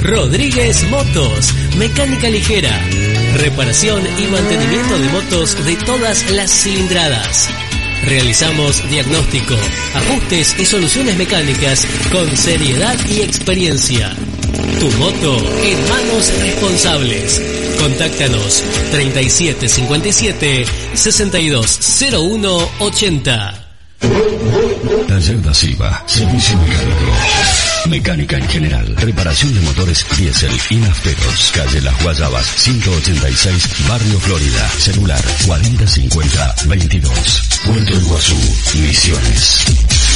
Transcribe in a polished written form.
Rodríguez Motos, mecánica ligera, reparación y mantenimiento de motos de todas las cilindradas. Realizamos diagnóstico, ajustes y soluciones mecánicas con seriedad y experiencia. Tu moto en manos responsables. Contáctanos 3757-620180. Taller da Silva, servicio mecánico. Mecánica en general, reparación de motores diésel y nafteros. Calle Las Guayabas, 186, Barrio Florida. Celular 4050-22. Puerto Iguazú, Misiones.